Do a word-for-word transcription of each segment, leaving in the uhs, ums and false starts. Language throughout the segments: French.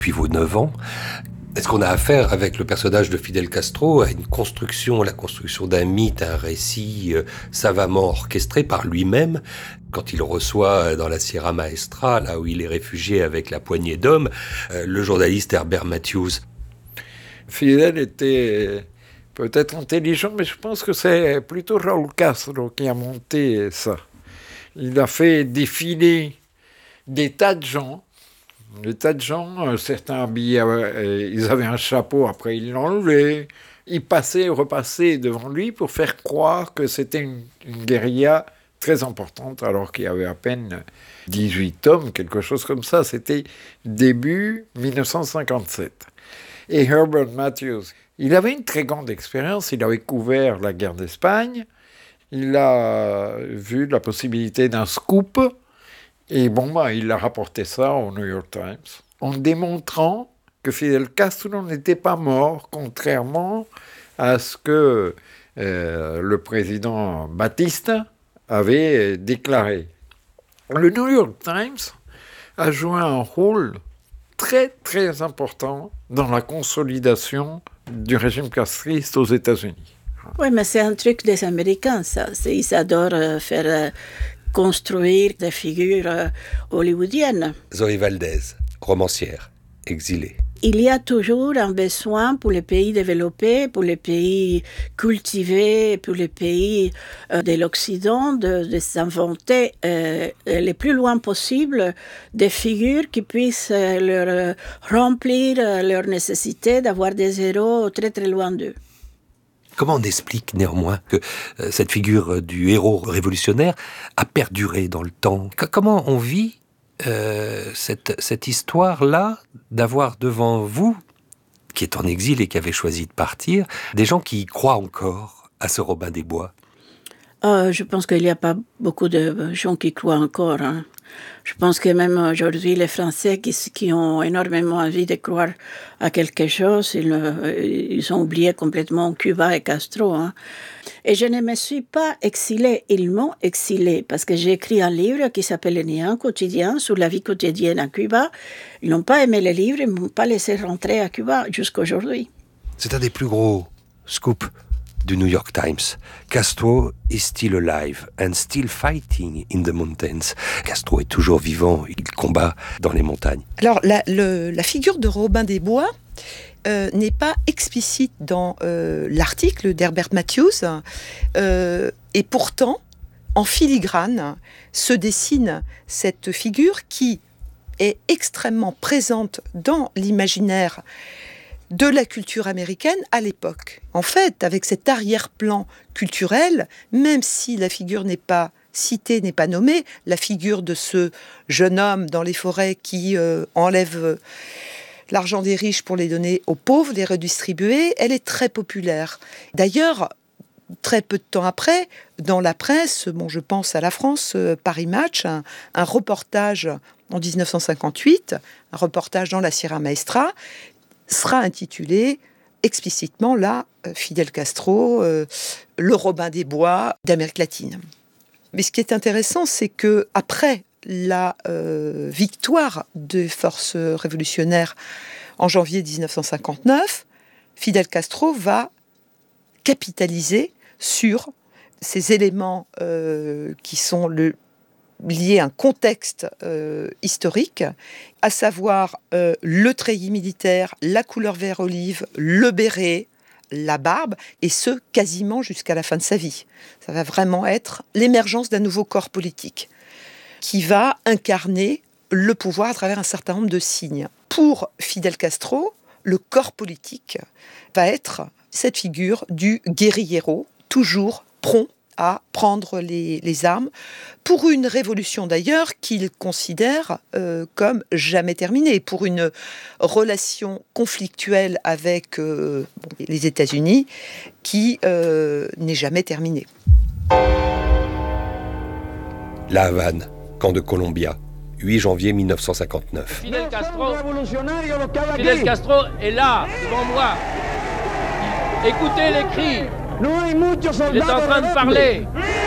Puis vos neuf ans. Est-ce qu'on a affaire avec le personnage de Fidel Castro à une construction, la construction d'un mythe, un récit euh, savamment orchestré par lui-même quand il reçoit dans la Sierra Maestra, là où il est réfugié avec la poignée d'hommes, euh, le journaliste Herbert Matthews? Fidel était peut-être intelligent, mais je pense que c'est plutôt Raúl Castro qui a monté ça. Il a fait défiler des tas de gens, des tas de gens, certains habillés, euh, ils avaient un chapeau, après ils l'enlevaient. Ils passaient et repassaient devant lui pour faire croire que c'était une, une guérilla très importante, alors qu'il y avait à peine dix-huit hommes, quelque chose comme ça. C'était début dix-neuf cent cinquante-sept. Et Herbert Matthews, il avait une très grande expérience, il avait couvert la guerre d'Espagne, il a vu la possibilité d'un scoop, et bon, bah, il a rapporté ça au New York Times, en démontrant que Fidel Castro n'était pas mort, contrairement à ce que euh, le président Batista avait déclaré. Le New York Times a joué un rôle très, très important dans la consolidation du régime castriste aux États-Unis. Oui, mais c'est un truc des Américains, ça. C'est, ils adorent faire euh, construire des figures euh, hollywoodiennes. Zoé Valdez, romancière, exilée. Il y a toujours un besoin pour les pays développés, pour les pays cultivés, pour les pays euh, de l'Occident, de, de s'inventer euh, le plus loin possible des figures qui puissent euh, leur euh, remplir euh, leur nécessité d'avoir des héros très très loin d'eux. Comment on explique néanmoins que euh, cette figure du héros révolutionnaire a perduré dans le temps? C- Comment on vit Euh, cette, cette histoire-là, d'avoir devant vous, qui est en exil et qui avait choisi de partir, des gens qui croient encore à ce Robin des Bois? Euh, je pense qu'il n'y a pas beaucoup de gens qui croient encore. Hein. Je pense que même aujourd'hui, les Français qui, qui ont énormément envie de croire à quelque chose, ils, ils ont oublié complètement Cuba et Castro. Hein. Et je ne me suis pas exilée, ils m'ont exilée, parce que j'ai écrit un livre qui s'appelle Le Néant quotidien sur la vie quotidienne à Cuba. Ils n'ont pas aimé le livre, ils ne m'ont pas laissé rentrer à Cuba jusqu'à aujourd'hui. C'est un des plus gros scoops du New York Times. Castro is still alive and still fighting in the mountains. Castro est toujours vivant, il combat dans les montagnes. Alors, la, le, la figure de Robin des Bois euh, n'est pas explicite dans euh, l'article d'Herbert Matthews, euh, et pourtant, en filigrane, se dessine cette figure qui est extrêmement présente dans l'imaginaire de la culture américaine à l'époque. En fait, avec cet arrière-plan culturel, même si la figure n'est pas citée, n'est pas nommée, la figure de ce jeune homme dans les forêts qui euh, enlève euh, l'argent des riches pour les donner aux pauvres, les redistribuer, elle est très populaire. D'ailleurs, très peu de temps après, dans la presse, bon, je pense à la France, euh, Paris Match, un, un reportage en dix-neuf cent cinquante-huit, un reportage dans la Sierra Maestra, sera intitulé explicitement là Fidel Castro, euh, le Robin des Bois d'Amérique latine. Mais ce qui est intéressant, c'est que après la euh, victoire des forces révolutionnaires en janvier dix-neuf cent cinquante-neuf, Fidel Castro va capitaliser sur ces éléments euh, qui sont le lié à un contexte euh, historique, à savoir euh, le treillis militaire, la couleur vert olive, le béret, la barbe, et ce, quasiment jusqu'à la fin de sa vie. Ça va vraiment être l'émergence d'un nouveau corps politique qui va incarner le pouvoir à travers un certain nombre de signes. Pour Fidel Castro, le corps politique va être cette figure du guérillero, toujours prompt à prendre les, les armes, pour une révolution d'ailleurs qu'il considère euh, comme jamais terminée, pour une relation conflictuelle avec euh, bon, les États-Unis qui euh, n'est jamais terminée. La Havane, camp de Colombia, huit janvier mille neuf cent cinquante-neuf. Fidel Castro, Fidel Castro est là, devant moi. Écoutez les cris. Il est en train de parler.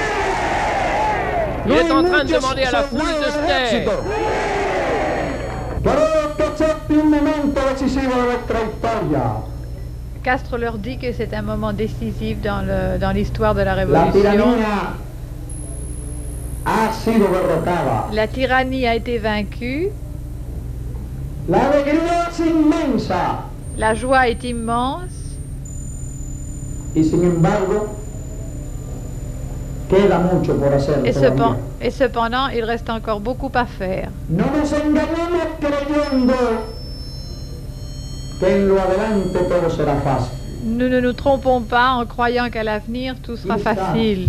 Il est en train de demander à la foule de se taire. Castro leur dit que c'est un moment décisif dans, le, dans l'histoire de la Révolution. La tyrannie a été vaincue. La joie est immense. Et, cependant, et cependant, il reste encore beaucoup à faire. Nous ne nous trompons pas en croyant qu'à l'avenir, tout sera facile.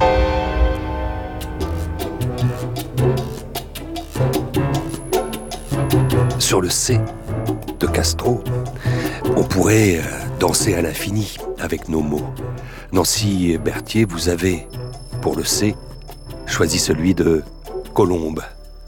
Sur le C de Castro, on pourrait danser à l'infini avec nos mots. Nancy Berthier, vous avez, pour le C, choisi celui de Colombe.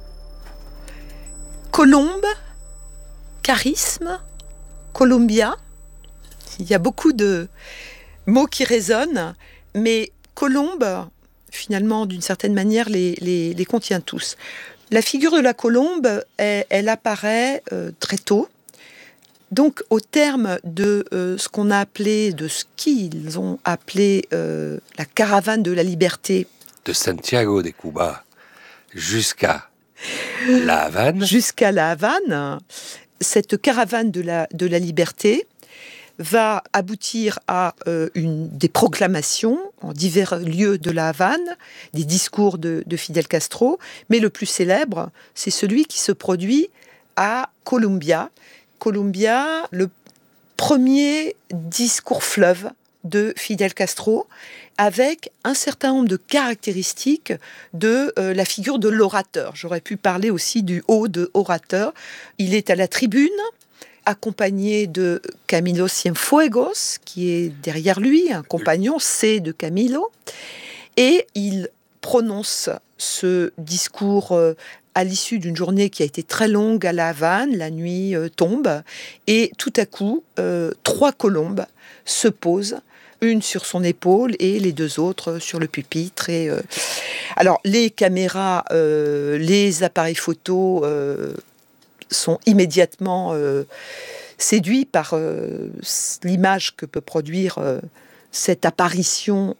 Colombe, charisme, Columbia. Il y a beaucoup de mots qui résonnent, mais Colombe, finalement, d'une certaine manière, les, les, les contient tous. La figure de la colombe, elle, elle apparaît euh, très tôt. Donc, au terme de euh, ce qu'on a appelé, de ce qu'ils ont appelé euh, la caravane de la liberté. De Santiago de Cuba jusqu'à La Havane. Jusqu'à La Havane, cette caravane de la, de la liberté va aboutir à euh, une, des proclamations en divers lieux de La Havane, des discours de, de Fidel Castro, mais le plus célèbre, c'est celui qui se produit à Columbia. Columbia, le premier discours fleuve de Fidel Castro, avec un certain nombre de caractéristiques de euh, la figure de l'orateur. J'aurais pu parler aussi du haut de orateur. Il est à la tribune, accompagné de Camilo Cienfuegos, qui est derrière lui, un compagnon, C de Camilo, et il prononce ce discours euh, à l'issue d'une journée qui a été très longue à La Havane. La nuit euh, tombe, et tout à coup, euh, trois colombes se posent, une sur son épaule et les deux autres sur le pupitre. Et, euh... Alors, les caméras, euh, les appareils photos euh, sont immédiatement euh, séduits par euh, l'image que peut produire euh, cette apparition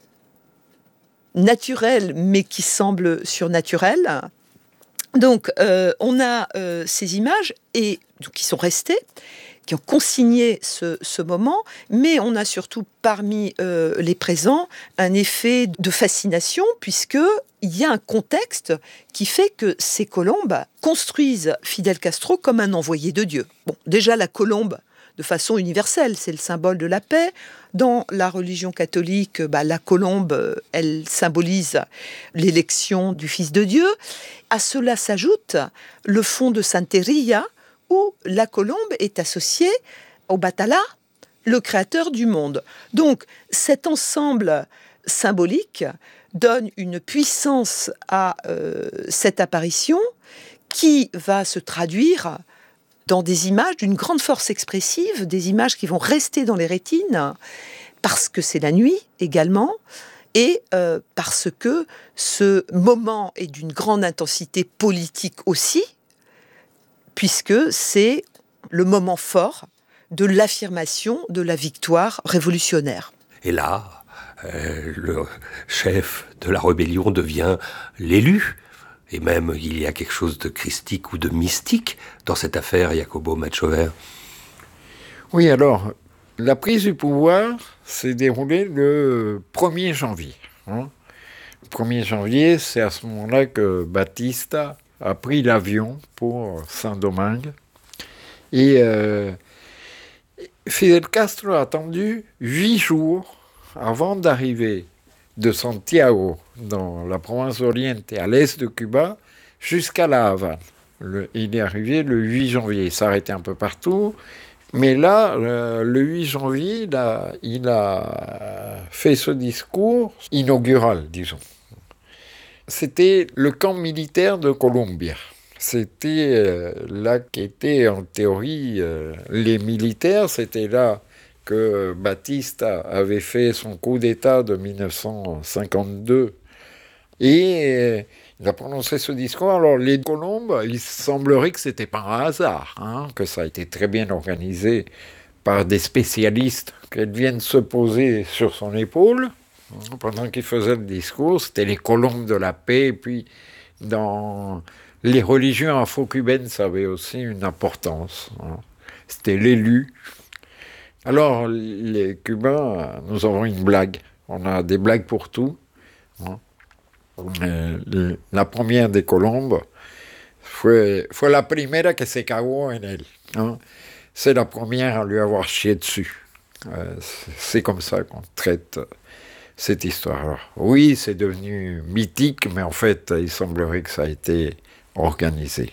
naturelle, mais qui semble surnaturelle. Donc, euh, on a euh, ces images et, donc, qui sont restées, qui ont consigné ce, ce moment, mais on a surtout parmi euh, les présents un effet de fascination, puisqu'il y a un contexte qui fait que ces colombes construisent Fidel Castro comme un envoyé de Dieu. Bon, déjà la colombe, de façon universelle, c'est le symbole de la paix. Dans la religion catholique, bah, la colombe, elle symbolise l'élection du Fils de Dieu. À cela s'ajoute le fond de Santeria, où la colombe est associée au Batala, le créateur du monde. Donc, cet ensemble symbolique donne une puissance à euh, cette apparition qui va se traduire dans des images d'une grande force expressive, des images qui vont rester dans les rétines, parce que c'est la nuit également, et euh, parce que ce moment est d'une grande intensité politique aussi, puisque c'est le moment fort de l'affirmation de la victoire révolutionnaire. Et là, euh, le chef de la rébellion devient l'élu. Et même, il y a quelque chose de christique ou de mystique dans cette affaire, Jacobo Machover. Oui, alors, la prise du pouvoir s'est déroulée le premier janvier. Hein. Le premier janvier, c'est à ce moment-là que Batista a pris l'avion pour Saint-Domingue. Et euh, Fidel Castro a attendu huit jours avant d'arriver de Santiago, dans la province d'Oriente, à l'est de Cuba, jusqu'à La Havane. Le, il est arrivé le huit janvier. Il s'est arrêté un peu partout. Mais là, le, le huit janvier, il a, il a fait ce discours inaugural, disons. C'était le camp militaire de Colombia. C'était euh, là qu'étaient, en théorie, euh, les militaires. C'était là que Batista avait fait son coup d'État de mille neuf cent cinquante-deux. Et euh, Il a prononcé ce discours. Alors, les colombes, il semblerait que ce n'était pas un hasard, hein, que ça a été très bien organisé par des spécialistes, qu'elles viennent se poser sur son épaule pendant qu'il faisait le discours. C'était les colombes de la paix. Et puis, dans les religions afro-cubaines, ça avait aussi une importance. Hein. C'était l'élu. Alors, les Cubains, nous avons une blague. On a des blagues pour tout. Hein. Euh, la première des colombes, fue, fue la primera que se cagó en él. Hein. C'est la première à lui avoir chié dessus. Euh, c'est comme ça qu'on traite cette histoire. Alors, oui, c'est devenu mythique, mais en fait, il semblerait que ça a été organisé.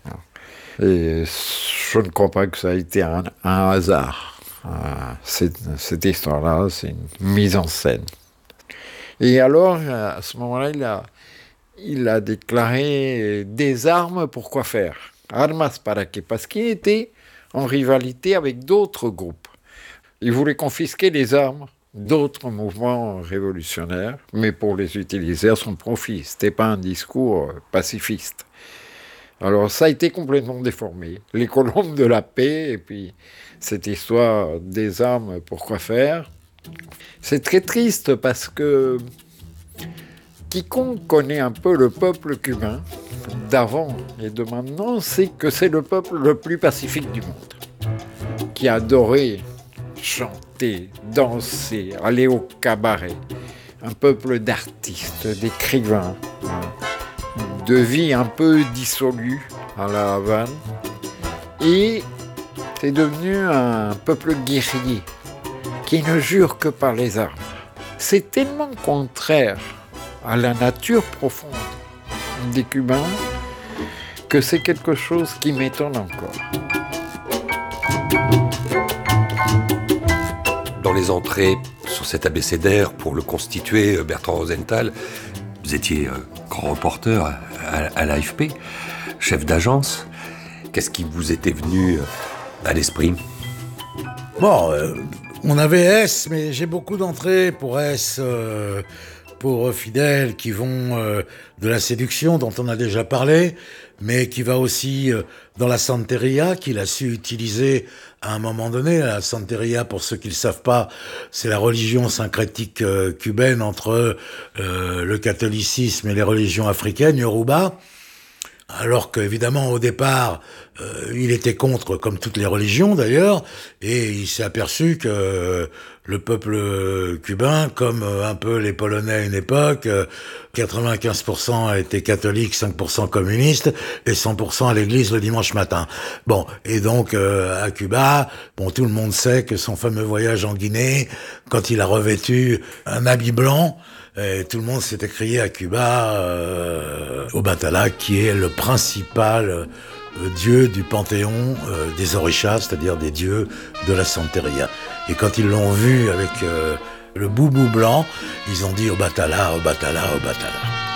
Et je ne crois pas que ça a été un, un hasard. Euh, cette, cette histoire-là, c'est une mise en scène. Et alors, à ce moment-là, il a, il a déclaré des armes pour quoi faire. Armas para qué? Parce qu'il était en rivalité avec d'autres groupes. Il voulait confisquer les armes d'autres mouvements révolutionnaires, mais pour les utiliser à son profit. Ce n'était pas un discours pacifiste. Alors ça a été complètement déformé. Les colombes de la paix, et puis cette histoire des armes pour quoi faire. C'est très triste parce que quiconque connaît un peu le peuple cubain, d'avant et de maintenant, sait que c'est le peuple le plus pacifique du monde, qui adorait chanter, danser, aller au cabaret. Un peuple d'artistes, d'écrivains, de vie un peu dissolue à la Havane. Et c'est devenu un peuple guerrier, qui ne jure que par les armes. C'est tellement contraire à la nature profonde des Cubains que c'est quelque chose qui m'étonne encore. Dans les entrées sur cet abécédaire pour le constituer, Bertrand Rosenthal, vous étiez grand reporter à, à l'A F P, chef d'agence. Qu'est-ce qui vous était venu à l'esprit ? Bon, euh, on avait S, mais j'ai beaucoup d'entrées pour S, euh, pour Fidel, qui vont euh, de la séduction, dont on a déjà parlé, mais qui va aussi euh, dans la santeria, qu'il a su utiliser à un moment donné. La santeria, pour ceux qui ne le savent pas, c'est la religion syncrétique euh, cubaine entre euh, le catholicisme et les religions africaines, Yoruba. Alors qu'évidemment, au départ, euh, il était contre, comme toutes les religions d'ailleurs, et il s'est aperçu que euh, le peuple cubain, comme euh, un peu les Polonais à une époque, euh, quatre-vingt-quinze pour cent étaient catholiques, cinq pour cent communistes, et cent pour cent à l'église le dimanche matin. Bon, et donc euh, à Cuba, bon, tout le monde sait que son fameux voyage en Guinée, quand il a revêtu un habit blanc, et tout le monde s'est écrié à Cuba, euh, au Batala, qui est le principal euh, dieu du panthéon euh, des orishas, c'est-à-dire des dieux de la santeria. Et quand ils l'ont vu avec euh, le boubou blanc, ils ont dit au Batala, au Batala, au Batala.